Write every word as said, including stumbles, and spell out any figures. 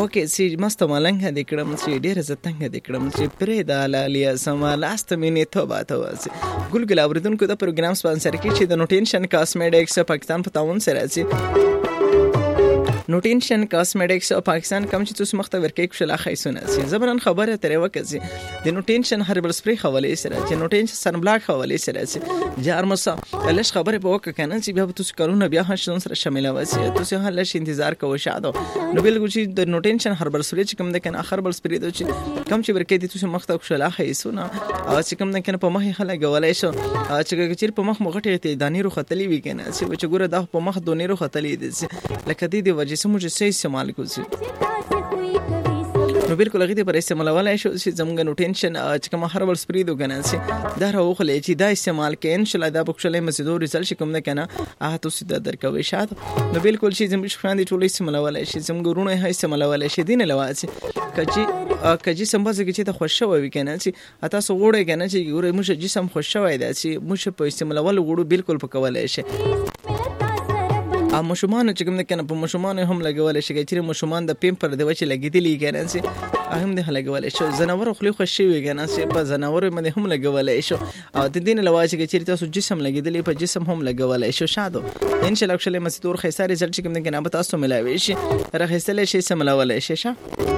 اوکې چې مست ملنګ دې کړم چې ډېر زتنګ دې کړم چې پرې د لالیا سما لاست مینه توبه توبه ګل ګل اوریدونکو د پروګرام سپانسر کی چې د نوټینشن کاسمیټکس پاکستان په تعاون سره راځي. نوټینشن کاسمیټکس او پاکستان کم چې تاسو مخته ورکې کوشل اخیسونه سي زبرن خبره ترې وکړي د نوټینشن هربل سپری حواله سره چې نوټینشن سن بلاک حواله سره سي جار مسا لږ خبره په وکړه کنه چې بیا تاسو کارونه بیا هښون سره شامل واسي تاسو هله شي انتظار کوو شاده نو بالکل چې د نوټینشن هربل سپری چې کوم د کنه هربل سپری د چې کم چې ورکې دي تاسو مخته کوشل اخیسونه او چې کوم د کنه په مخه هله غولای شو چې چې په مخ مغټه ته دانیرو خطلې وی کنه چې ګوره د په مخ دونیرو خطلې دي لکه دې د وجه سمو چې صحیح استعمال کوي نو بالکل هغه دې پر استعمال ولای شو چې زموږ نوټینشن چې کوم هربل سپری دو کنه چې دا راوخلې چې دا استعمال کې ان شاء الله دا بخښلې مزیدو رزلټ کوم نه کنه اه تاسو دا درکوي شاته نو بالکل چې زموږ شفاندې ټول استعمال ولای شي زموږ ورونه هي استعمال ولای شي دین لواسي کجی کجی سمبازه کې چې ته خوشو وي کنه چې تاسو وړه کنه چې ګوره موږ جسم خوشو وي دا چې موږ په استعمال ول وړو بالکل په کولای شي ا مشومان چې کوم کنه په مشومان هم لګول شي چې مشومان د پیم پر دی چې لګیدلی کنه چې هم د لګول شي زناور خو خوشي وي کنه چې په زناور باندې هم لګول شي او د دین لواج چې تاسو جسم لګیدلی په جسم هم لګول شي شادو ان شاء الله خپل مسدور خیساري رزلټ چې کوم کنه به تاسو ملاوي شي راخصله شي سملاول شي شه